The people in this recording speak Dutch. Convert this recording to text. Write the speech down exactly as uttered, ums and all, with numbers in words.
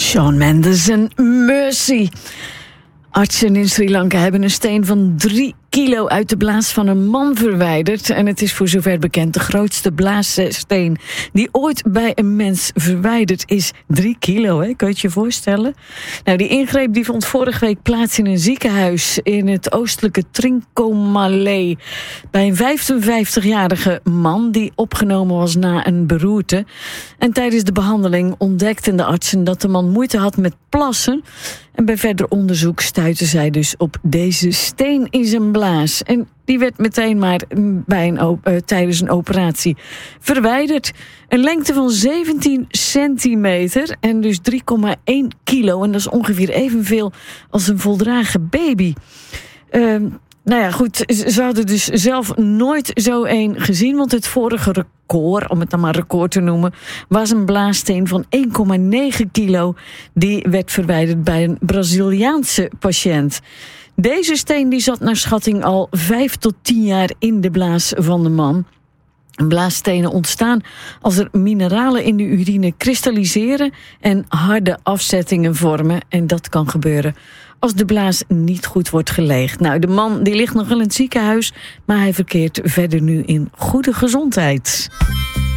Shawn Mendes en Mercy. Artsen in Sri Lanka hebben een steen van drie kilo uit de blaas van een man verwijderd. En het is voor zover bekend de grootste blaassteen die ooit bij een mens verwijderd is. Drie kilo, hè? Kun je het je voorstellen? Nou, die ingreep die vond vorige week plaats in een ziekenhuis in het oostelijke Trincomalee. Bij een vijfenvijftigjarige man die opgenomen was na een beroerte. En tijdens de behandeling ontdekten de artsen dat de man moeite had met plassen. En bij verder onderzoek stuitten zij dus op deze steen in zijn blaas. En die werd meteen maar bij een op- uh, tijdens een operatie verwijderd. Een lengte van zeventien centimeter en dus drie komma één kilo. En dat is ongeveer evenveel als een voldragen baby. Uh, nou ja, goed, ze hadden dus zelf nooit zo één gezien, want het vorige record, om het dan maar record te noemen, was een blaassteen van één komma negen kilo. Die werd verwijderd bij een Braziliaanse patiënt. Deze steen die zat naar schatting al vijf tot tien jaar in de blaas van de man. Blaasstenen ontstaan als er mineralen in de urine kristalliseren en harde afzettingen vormen. En dat kan gebeuren als de blaas niet goed wordt geleegd. Nou, de man die ligt nog in het ziekenhuis, maar hij verkeert verder nu in goede gezondheid.